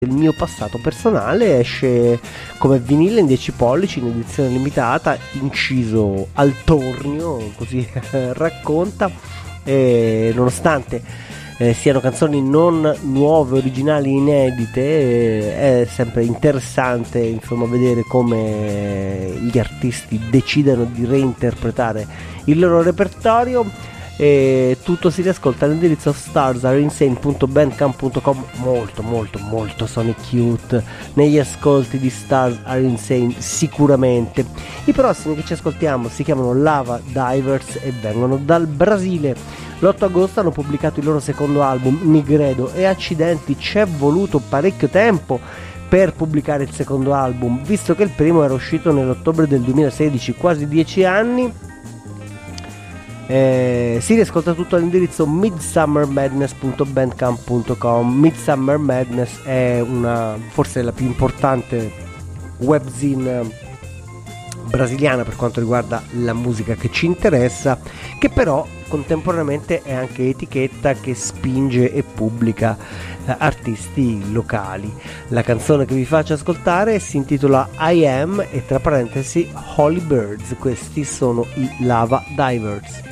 del mio passato personale. Esce come vinile in 10 pollici in edizione limitata, inciso al tornio, così racconta. E nonostante siano canzoni non nuove, originali, inedite, è sempre interessante, insomma, vedere come gli artisti decidano di reinterpretare il loro repertorio. E tutto si riascolta all'indirizzo starsareinsane.bandcamp.com. molto molto molto Sonic Youth negli ascolti di Stars Are Insane, sicuramente. I prossimi che ci ascoltiamo si chiamano Lava Divers e vengono dal Brasile. L'8 agosto hanno pubblicato il loro secondo album, Nigredo, e accidenti, c'è voluto parecchio tempo per pubblicare il secondo album, visto che il primo era uscito nell'ottobre del 2016, quasi 10 anni. Si riascolta tutto all'indirizzo midsummermadness.bandcamp.com. Midsummer Madness è forse la più importante webzine brasiliana per quanto riguarda la musica che ci interessa, che però contemporaneamente è anche etichetta che spinge e pubblica artisti locali. La canzone che vi faccio ascoltare si intitola I Am e tra parentesi Holy Birds. Questi sono i Lava Divers.